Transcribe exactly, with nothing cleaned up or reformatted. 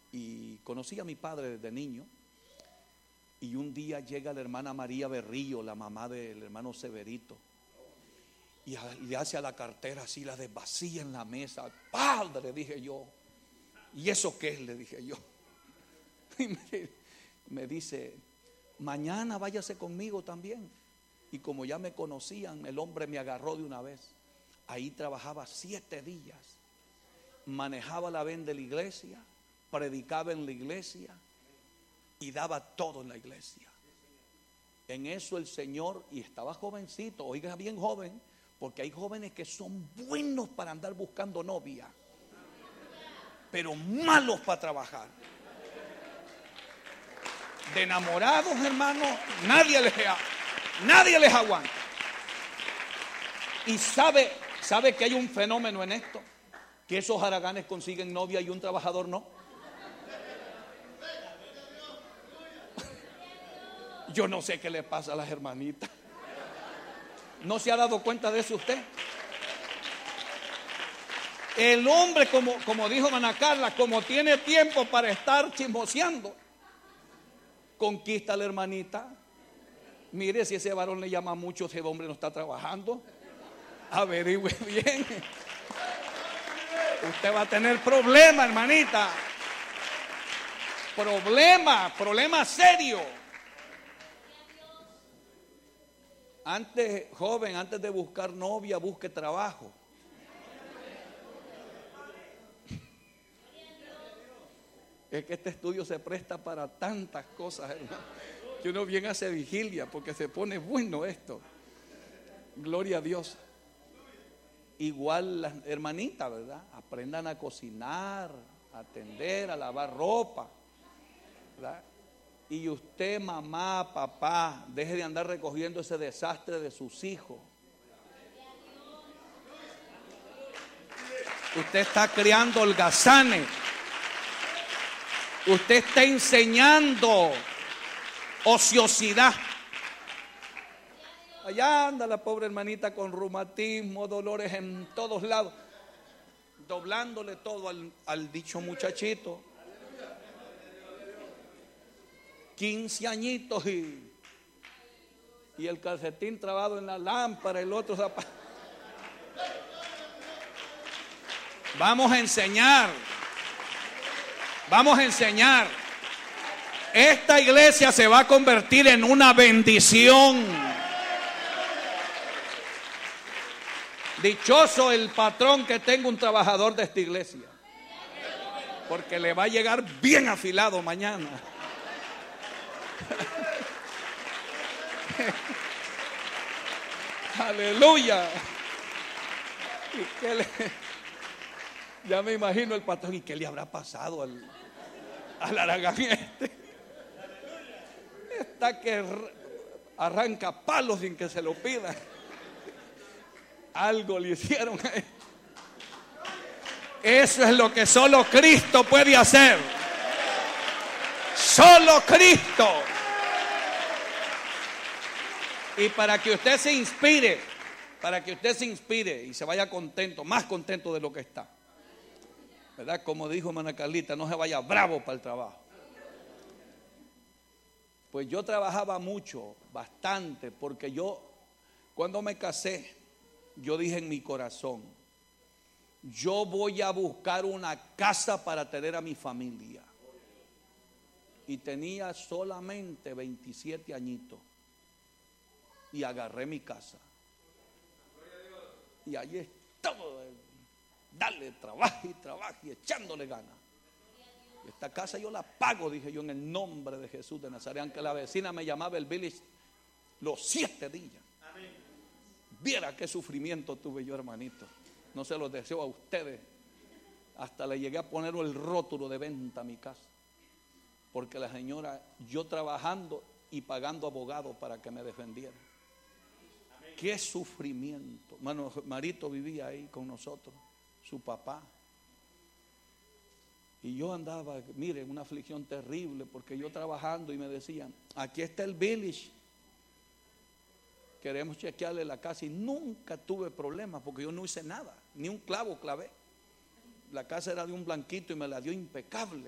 y conocí a mi padre desde niño. Y un día llega la hermana María Berrío, la mamá del hermano Severito, y le hace a la cartera así, la desvacía en la mesa. Padre, dije yo, ¿y eso qué es? Le dije yo. Y me, me dice, mañana váyase conmigo también. Y como ya me conocían, el hombre me agarró de una vez. Ahí trabajaba siete días, manejaba la ven de la iglesia, predicaba en la iglesia y daba todo en la iglesia. En eso el Señor, y estaba jovencito, oiga bien joven, porque hay jóvenes que son buenos para andar buscando novia, pero malos para trabajar. De enamorados, hermanos, nadie les, nadie les aguanta. Y sabe, sabe que hay un fenómeno en esto, que esos haraganes consiguen novia y un trabajador no. Yo no sé qué le pasa a las hermanitas. ¿No se ha dado cuenta de eso usted? El hombre, como, como dijo Ana Carla, como tiene tiempo para estar chismoseando, conquista a la hermanita. Mire, si ese varón le llama mucho, ese hombre no está trabajando. Averigüe bien. Usted va a tener problema, hermanita. Problema, problema serio. Antes, joven, antes de buscar novia, busque trabajo. Es que este estudio se presta para tantas cosas, hermano, que uno bien hace vigilia porque se pone bueno esto. Gloria a Dios. Igual las hermanitas, ¿verdad? Aprendan a cocinar, a atender, a lavar ropa, ¿verdad? Y usted, mamá, papá, deje de andar recogiendo ese desastre de sus hijos. Usted está criando holgazanes. Usted está enseñando ociosidad. Allá anda la pobre hermanita con reumatismo, dolores en todos lados, doblándole todo al, al dicho muchachito. quince añitos y, y el calcetín trabado en la lámpara, el otro zapato. Vamos a enseñar. Vamos a enseñar. Esta iglesia se va a convertir en una bendición. Dichoso el patrón que tenga un trabajador de esta iglesia, porque le va a llegar bien afilado mañana. Aleluya. ¿Y qué le, ya me imagino el patrón, ¿y qué le habrá pasado al, al haragán este? Está que arranca palos sin que se lo pidan. Algo le hicieron a él. Eso es lo que solo Cristo puede hacer. Solo Cristo. Y para que usted se inspire, para que usted se inspire y se vaya contento, más contento de lo que está, ¿verdad? Como dijo hermana Carlita, no se vaya bravo para el trabajo. Pues yo trabajaba mucho, bastante, porque yo, cuando me casé, yo dije en mi corazón, yo voy a buscar una casa para tener a mi familia. Y tenía solamente veintisiete añitos. Y agarré mi casa. Y allí estaba, dale, trabaja y trabaja y echándole ganas. Y esta casa yo la pago, dije yo, en el nombre de Jesús de Nazaret. Aunque la vecina me llamaba el village los siete días. Viera qué sufrimiento tuve yo, hermanito. No se los deseo a ustedes. Hasta le llegué a poner el rótulo de venta a mi casa. Porque la señora, yo trabajando y pagando abogados para que me defendiera. Qué sufrimiento. Mano, Marito vivía ahí con nosotros, su papá. Y yo andaba, miren, una aflicción terrible, porque yo trabajando y me decían, aquí está el village, queremos chequearle la casa. Y nunca tuve problemas porque yo no hice nada, ni un clavo clavé. La casa era de un blanquito y me la dio impecable.